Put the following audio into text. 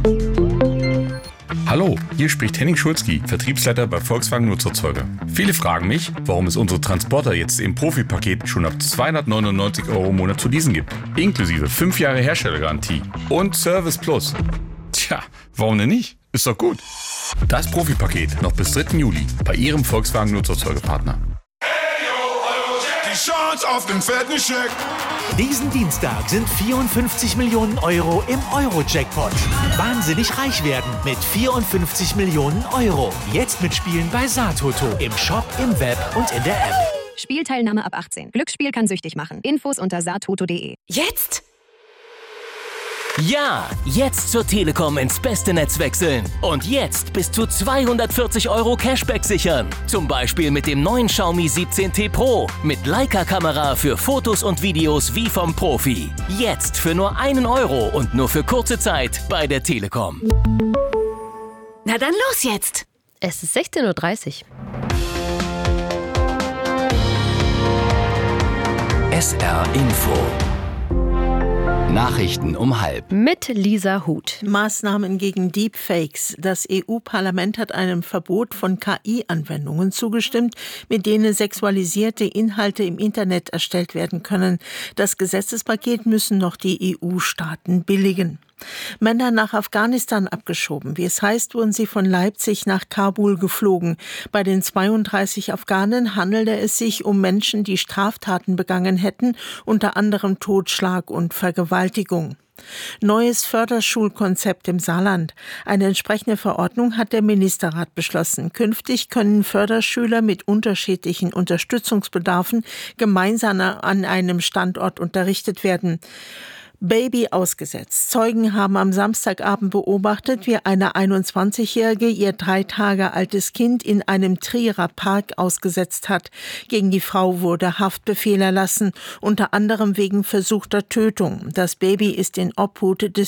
Hallo, hier spricht Henning Schulzki, Vertriebsleiter bei Volkswagen Nutzerzeuger. Viele fragen mich, warum es unsere Transporter jetzt im Profipaket schon ab 299 € im Monat zu leasen gibt. Inklusive 5 Jahre Herstellergarantie und Service Plus. Tja, warum denn nicht? Ist doch gut. Das Profipaket noch bis 3. Juli bei Ihrem Volkswagen Nutzerzeugerpartner. Die Chance auf den fetten Scheck. Diesen Dienstag sind 54 Millionen € im Euro-Jackpot. Wahnsinnig reich werden mit 54 Millionen €. Jetzt mitspielen bei Satoto. Im Shop, im Web und in der App. Spielteilnahme ab 18. Glücksspiel kann süchtig machen. Infos unter satoto.de. Jetzt? Ja, jetzt zur Telekom ins beste Netz wechseln. Und jetzt bis zu 240 € Cashback sichern. Zum Beispiel mit dem neuen Xiaomi 17T Pro. Mit Leica-Kamera für Fotos und Videos wie vom Profi. Jetzt für nur 1 € und nur für kurze Zeit bei der Telekom. Na dann los jetzt. Es ist 16:30 Uhr. SR Info. Nachrichten um 12:30. Mit Lisa Huth. Maßnahmen gegen Deepfakes. Das EU-Parlament hat einem Verbot von KI-Anwendungen zugestimmt, mit denen sexualisierte Inhalte im Internet erstellt werden können. Das Gesetzespaket müssen noch die EU-Staaten billigen. Männer nach Afghanistan abgeschoben. Wie es heißt, wurden sie von Leipzig nach Kabul geflogen. Bei den 32 Afghanen handelte es sich um Menschen, die Straftaten begangen hätten, unter anderem Totschlag und Vergewaltigung. Neues Förderschulkonzept im Saarland. Eine entsprechende Verordnung hat der Ministerrat beschlossen. Künftig können Förderschüler mit unterschiedlichen Unterstützungsbedarfen gemeinsam an einem Standort unterrichtet werden. Baby ausgesetzt. Zeugen haben am Samstagabend beobachtet, wie eine 21-Jährige ihr 3 Tage altes Kind in einem Trierer Park ausgesetzt hat. Gegen die Frau wurde Haftbefehl erlassen, unter anderem wegen versuchter Tötung. Das Baby ist in Obhut des